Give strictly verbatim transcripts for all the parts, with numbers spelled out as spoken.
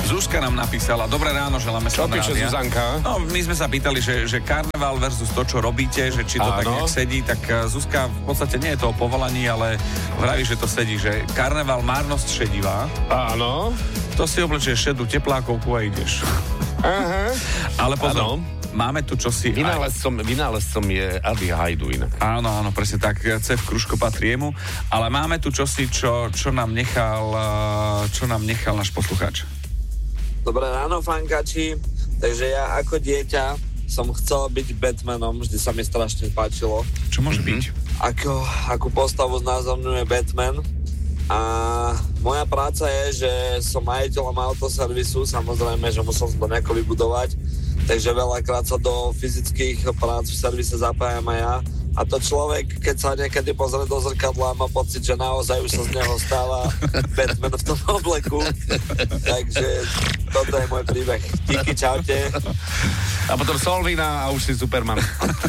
Zuzka nám napísala, dobré ráno, želáme sa. Čo píše Zuzanka? No, my sme sa pýtali, že, že karneval versus to, čo robíte, že či to Áno. tak nejak sedí, tak Zuzka v podstate nie je to o povolaní, ale vraví, že to sedí, že karneval márnosť šedivá. Áno. To si oblečieš šedú teplákovku a ideš. Aha. Ale pozor, Áno. máme tu čosi... Vynálezcom, vynálezcom je Adi Hajdu inak. Áno, áno, presne tak, Cef Kruško patrí jemu, ale máme tu čosi, čo, čo nám nechal, čo nám nechal náš poslucháč. Dobré ráno, fankači. Takže ja ako dieťa som chcel byť Batmanom, vždy sa mi strašne páčilo. Čo môže mm-hmm. byť? Ako, akú postavu znázorňuje Batman. A moja práca je, že som majiteľom autoservisu, samozrejme, že musel som to nejako vybudovať, takže veľakrát sa do fyzických prác v servise zapájam aj ja. A to človek, keď sa niekedy pozrie do zrkadla, má pocit, že naozaj už sa z neho stáva Batman v tom obleku. Takže toto je môj príbeh. Díky, čaute. A potom Solvina a už si Superman.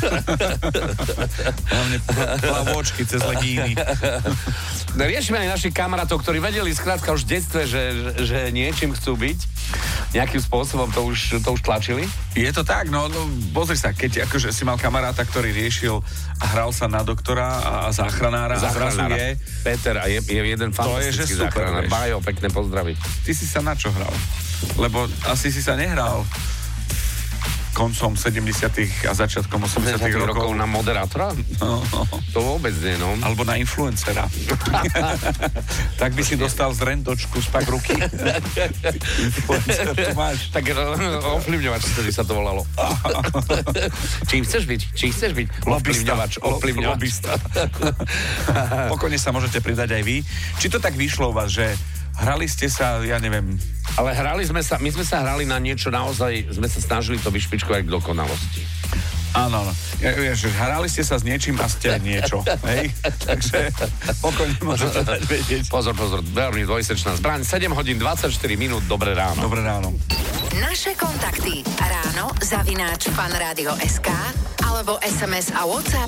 Hlavne plavôčky cez legíny. Riešime aj našich kamarátov, ktorí vedeli skrátka už v detstve, že, že niečím chcú byť. Nejakým spôsobom to už, to už tlačili. Je to tak, no, no pozri sa, keď akože si mal kamaráta, ktorý riešil a hral sa na doktora a záchranára, záchranára. A je... Peter a je, je jeden fantastický záchranár. Bajo, pekné pozdravy. Ty si sa na čo hral? Lebo asi si sa nehral koncom sedemdesiatych a začiatkom osemdesiatych rokov. rokov na moderátora? No, no. To vôbec nie, no. Alebo na influencera. Tak by si dostal z rentočku spak ruky. Influencer tu máš. Tak ovplyvňovač, ktorý sa to volalo. Čím chceš byť? Čím chceš byť? Ovplyvňovač. Ovplyvňovač. Pokojne sa môžete pridať aj vy. Či to tak vyšlo u vás, že hrali ste sa, ja neviem... Ale hrali sme sa, my sme sa hrali na niečo naozaj, sme sa snažili to vyšpičkovať k dokonalosti. Áno, áno. Ja, ja, že hrali ste sa s niečím a ste niečo, hej? Takže pokojne môžete dať vedieť. Pozor, pozor, veľmi dvojsečná zbraň. sedem hodín dvadsaťštyri minút, dobré ráno. Dobré ráno. Naše kontakty ráno zavináč fanradio bodka es ká alebo es em es a WhatsApp